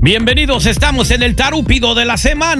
Bienvenidos, estamos en el Tarúpido de la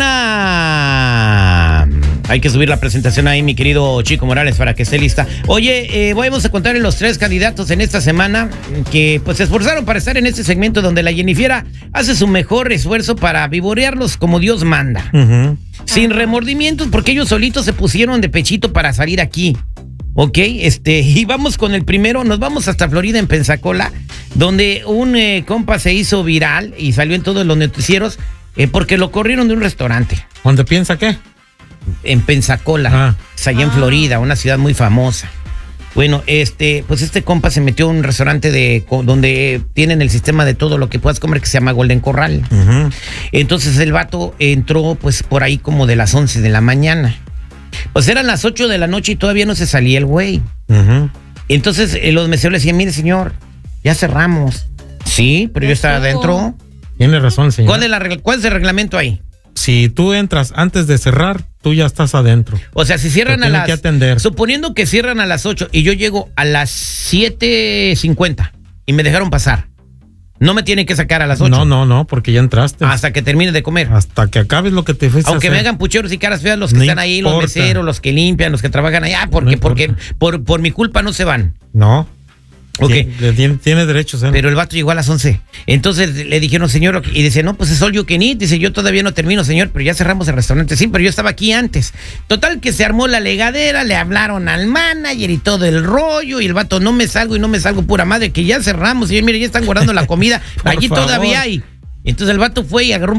semana. Hay que subir la presentación ahí, mi querido Chico Morales, para que esté lista. Oye, vamos a contarle los 3 candidatos en esta semana que pues se esforzaron para estar en este segmento donde la Jennifiera hace su mejor esfuerzo para vivorearlos como Dios manda. Sin remordimientos, porque ellos solitos se pusieron de pechito para salir aquí. Ok, y vamos con el primero, nos vamos hasta Florida, en Pensacola, donde un compa se hizo viral y salió en todos los noticieros porque lo corrieron de un restaurante. ¿Dónde piensa qué? En Pensacola, es allá en Florida, una ciudad muy famosa. Bueno, pues este compa se metió a un restaurante donde tienen el sistema de todo lo que puedas comer, que se llama Golden Corral. Entonces el vato entró pues por ahí como de las 11 de la mañana. Pues eran las 8 de la noche y todavía no se salía el güey. Entonces los meseros le decían, mire señor, ya cerramos. Sí, pero yo estaba adentro. Tiene razón, señor. ¿Cuál es el reglamento ahí? Si tú entras antes de cerrar, tú ya estás adentro. O sea, si cierran a las... que atender. Suponiendo que cierran a las 8 y yo llego a las 7:50 y me dejaron pasar, ¿no me tienen que sacar a las 8? No, porque ya entraste. Hasta que termine de comer. Hasta que acabes lo que te fuiste Aunque a hacer. me hagan pucheros y caras feas los que están ahí, los meseros, los que limpian, los que trabajan allá, porque por mi culpa no se van. No. Okay. Tiene derechos, ¿eh? Pero el vato llegó a las 11. Entonces le dijeron, señor, y dice, no, pues es all you can eat. Dice, yo todavía no termino, señor, pero ya cerramos el restaurante. Sí, pero yo estaba aquí antes. Total que se armó la legadera, le hablaron al manager y todo el rollo, y el vato, no me salgo, pura madre, que ya cerramos. Y yo, mire, ya están guardando la comida. Allí todavía hay. Entonces el vato fue y agarró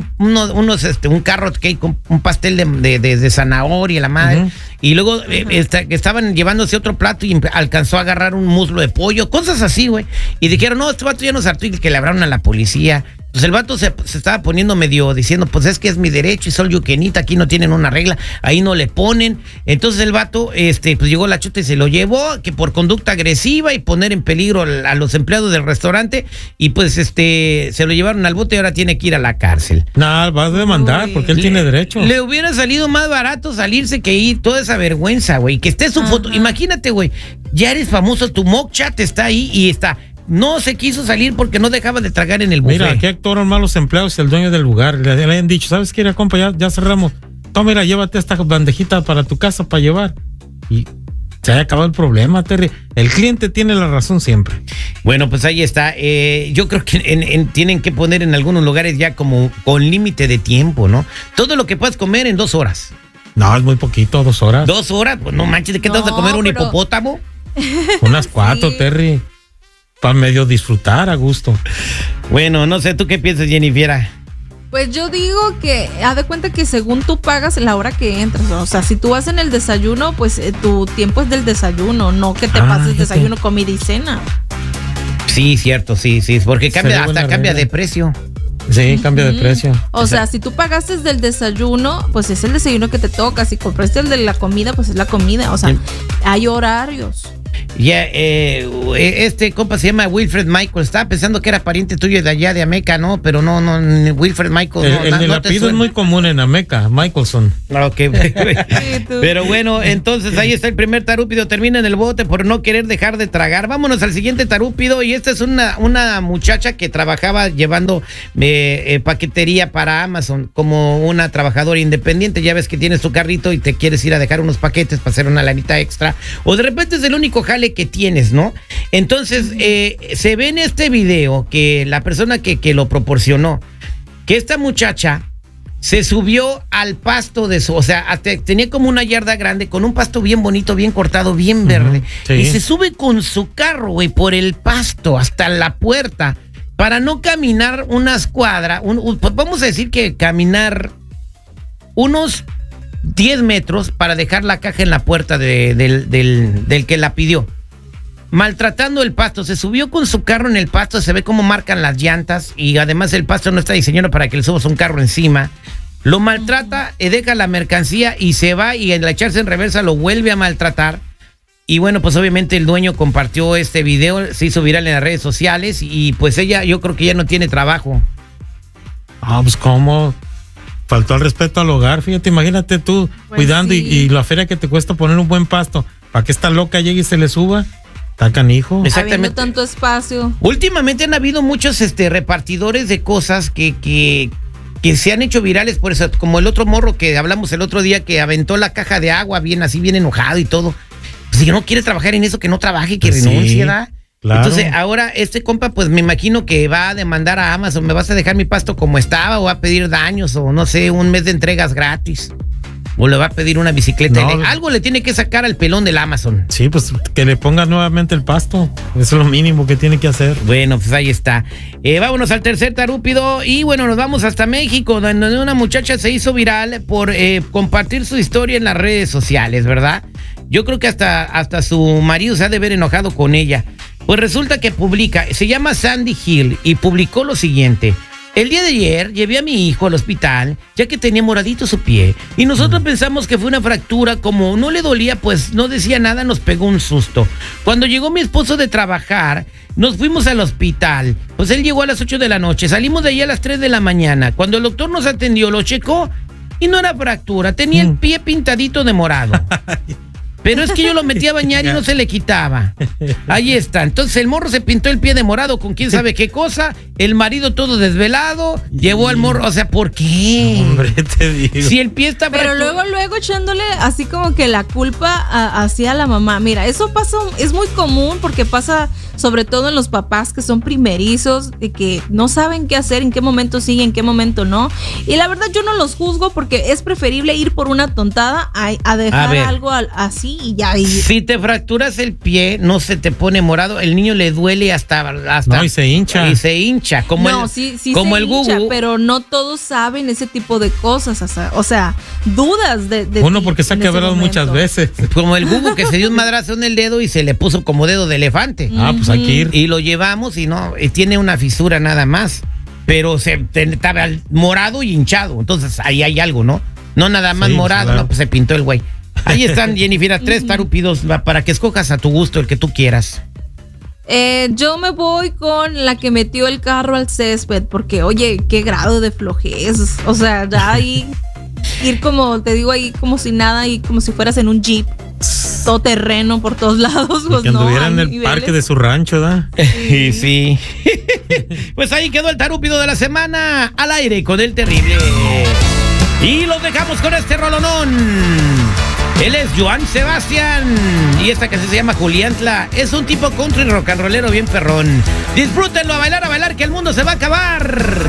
un carrot cake, un pastel de zanahoria, la madre. Y luego estaban llevándose otro plato y alcanzó a agarrar un muslo de pollo, cosas así, güey. Y dijeron, no, este vato ya nos hartó, y que le hablaron a la policía. Pues el vato se estaba poniendo medio diciendo, pues es que es mi derecho y soy yo quenita, aquí no tienen una regla, ahí no le ponen. Entonces el vato, pues llegó la chuta y se lo llevó, que por conducta agresiva y poner en peligro a los empleados del restaurante, y pues se lo llevaron al bote y ahora tiene que ir a la cárcel. Nah, va a demandar porque él tiene derecho. Le hubiera salido más barato salirse que ir, toda esa vergüenza, güey, que esté su foto. Imagínate, güey, ya eres famoso, tu mugshot está ahí y está. No se quiso salir porque no dejaba de tragar en el buffet. Mira, aquí actuaron mal los empleados y el dueño del lugar. Le habían dicho, ¿sabes qué, compa? Ya cerramos. Toma, mira, llévate esta bandejita para tu casa para llevar. Y se ha acabado el problema, Terry. El cliente tiene la razón siempre. Bueno, pues ahí está. Yo creo que tienen que poner en algunos lugares ya como con límite de tiempo, ¿no? Todo lo que puedas comer en 2 horas. No, es muy poquito, 2 horas. 2 horas, pues no manches, ¿de qué te vas a comer un hipopótamo? Unas 4, sí. Terry. Para medio disfrutar a gusto. Bueno, no sé, ¿tú qué piensas, Jennifiera? Pues yo digo que, haz de cuenta que según tú pagas la hora que entras. O sea, si tú vas en el desayuno, pues tu tiempo es del desayuno, no que te pases desayuno, comida y cena. Sí, cierto, sí, porque cambia de precio. Sí, cambia de precio. O sea, si tú pagaste del desayuno, pues es el desayuno que te toca. Si compraste el de la comida, pues es la comida. O sea, hay horarios. Ya, este compa se llama Wilfred Michael. Estaba pensando que era pariente tuyo de allá de Ameca, ¿no? Pero no, Wilfred Michael. El apellido es muy común en Ameca, Michelson. Ok. Pero bueno, entonces ahí está el primer tarúpido. Termina en el bote por no querer dejar de tragar. Vámonos al siguiente tarúpido. Y esta es una muchacha que trabajaba llevando paquetería para Amazon como una trabajadora independiente. Ya ves que tienes tu carrito y te quieres ir a dejar unos paquetes para hacer una lanita extra. O de repente es el único jale que tienes, ¿no? Entonces, se ve en este video que la persona que lo proporcionó, que esta muchacha se subió al pasto o sea, tenía como una yarda grande con un pasto bien bonito, bien cortado, bien verde. Sí. Y se sube con su carro, güey, por el pasto hasta la puerta para no caminar unas cuadras, vamos a decir que caminar unos 10 metros para dejar la caja en la puerta del que la pidió. Maltratando el pasto, se subió con su carro en el pasto, se ve cómo marcan las llantas y además el pasto no está diseñado para que le subas un carro encima. Lo maltrata, deja la mercancía y se va, y al echarse en reversa lo vuelve a maltratar. Y bueno, pues obviamente el dueño compartió este video, se hizo viral en las redes sociales y pues ella, yo creo que ya no tiene trabajo. Pues ¿cómo? Faltó al respeto al hogar, fíjate, imagínate tú cuidando sí. y la feria que te cuesta poner un buen pasto, para que esta loca llegue y se le suba. Está canijo. Habiendo tanto espacio. Últimamente han habido muchos repartidores de cosas que se han hecho virales por eso, como el otro morro que hablamos el otro día que aventó la caja de agua bien enojado y todo. Pues si no quiere trabajar en eso, que no trabaje, que renuncie, ¿verdad? Claro. Entonces ahora este compa pues me imagino que va a demandar a Amazon, me vas a dejar mi pasto como estaba o va a pedir daños o no sé, un mes de entregas gratis. O le va a pedir una bicicleta. Algo le tiene que sacar al pelón del Amazon. Sí, pues que le ponga nuevamente el pasto. Eso es lo mínimo que tiene que hacer. Bueno, pues ahí está. Vámonos al tercer tarúpido. Y bueno, nos vamos hasta México, donde una muchacha se hizo viral por compartir su historia en las redes sociales, ¿verdad? Yo creo que hasta su marido se ha de ver enojado con ella. Pues resulta que se llama Sandy Hill y publicó lo siguiente. El día de ayer llevé a mi hijo al hospital ya que tenía moradito su pie y nosotros pensamos que fue una fractura. Como no le dolía, pues no decía nada, nos pegó un susto. Cuando llegó mi esposo de trabajar, nos fuimos al hospital. Pues él llegó a las 8 de la noche, salimos de ahí a las 3 de la mañana. Cuando el doctor nos atendió, lo checó y no era fractura, tenía el pie pintadito de morado. Pero es que yo lo metí a bañar y no se le quitaba. Ahí está. Entonces el morro se pintó el pie de morado con quién sabe qué cosa. El marido todo desvelado. Llevó al morro. O sea, ¿por qué? Hombre, te digo. Si el pie está Pero luego echándole así como que la culpa hacia la mamá. Mira, eso pasa, es muy común porque pasa sobre todo en los papás que son primerizos, de que no saben qué hacer, en qué momento sí, en qué momento no. Y la verdad yo no los juzgo porque es preferible ir por una tontada a dejar algo así. Y ya. Si te fracturas el pie, no se te pone morado, el niño le duele hasta no, y se hincha. Y se hincha, como como el Gugu. Pero no todos saben ese tipo de cosas, o sea, dudas de uno porque se ha quebrado muchas veces. Como el Gugu que se dio un madrazo en el dedo y se le puso como dedo de elefante. Pues hay que ir. Y lo llevamos y tiene una fisura nada más, pero estaba morado y hinchado, entonces ahí hay algo, ¿no? No nada más morado, claro. No, pues se pintó el güey. Ahí están, Jennifer, 3 tarúpidos para que escojas a tu gusto el que tú quieras. Yo me voy con la que metió el carro al césped, porque, oye, qué grado de flojez. O sea, ya ahí ir como, te digo, ahí como si nada, y como si fueras en un jeep, todo terreno por todos lados. Pues que anduviera en el parque de su rancho, ¿verdad? Sí. Pues ahí quedó el tarúpido de la semana al aire con el terrible. Y los dejamos con este rolonón. Él es Joan Sebastián y esta canción se llama Juliantla. Es un tipo country rock and rollero bien perrón. Disfrútenlo, a bailar que el mundo se va a acabar.